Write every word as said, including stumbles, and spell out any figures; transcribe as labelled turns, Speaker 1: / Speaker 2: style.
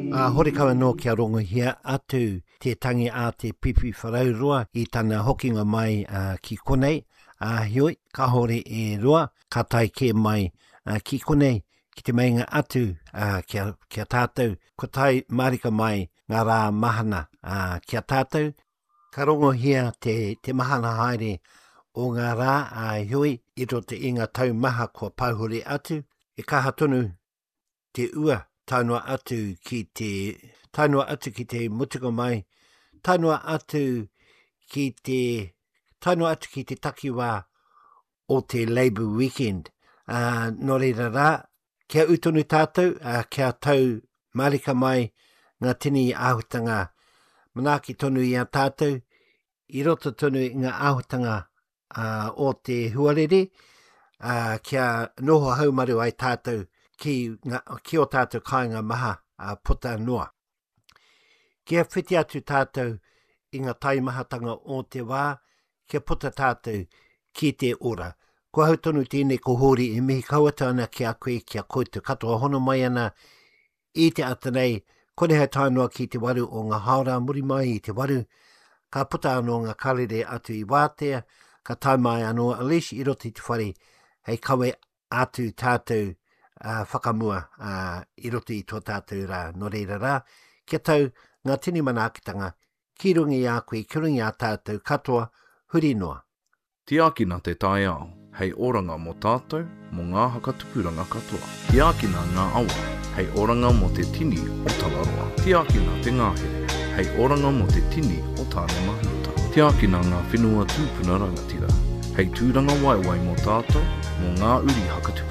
Speaker 1: A hore kawa no kia rongo hia atu te tangi a te pipi wharaurua I tana hokinga mai uh, ki konei. A uh, hioi, ka hore e roa, ka tai ke mai uh, ki konei, ki te mainga atu uh, kia, kia tātou. Ko tai marika mai ngā rā mahana uh, kia tātou. Ka rongo hia te, te mahana haere o ngā rā a uh, hioi, I ro te inga tau maha kua pauhure atu. E kaha tonu te ua. Tainua atu ki te tainua atu ki te mutuka mai, tainua atu ki te tainua atu ki te takiwā o te Labour Weekend. Uh, no reira rā, kia utonu tātou, uh, kia tau marika mai ngā tini āhutanga manaki tonu I a tātou, I roto tonu I ngā āhutanga uh, o te huarere, uh, kia noho haumaru ai tātou, Ki, nga, ki o tātou kāinga maha a uh, puta noa. Kia whiti atu tātou I ngā taimahatanga o te wā, kia puta tātou ki te ora. Ko hau tonu tēnei ko hori I mihi kauata ana ki a koe kia koutu katoa hono mai ana I te atanei, kone hau tainua ki te waru o ngā haora muri mai I te waru, ka puta anō ngā karere atu I wātea, ka taumai anō alish I roti te whare, hei kawe atu tātou Uh, whakamua uh, I roti I tō tātou rā, no reira rā, kia tau ngā tini manaakitanga, ki rungi a koe, ki rungi a tātou, katoa, huri noa.
Speaker 2: Tiakina te tai ao, hei oranga mo tātou, mo ngā hakatupuranga katoa. Tiakina ngā awa, hei oranga mo te tini o Talaroa. Tiakina te ngāhere, hei oranga mo te tini o tāne mahiota. Tiakina ngā whenua tūpuna rangatira, hei tūranga waiwai mo tātou, mo ngā uri hakatupuranga.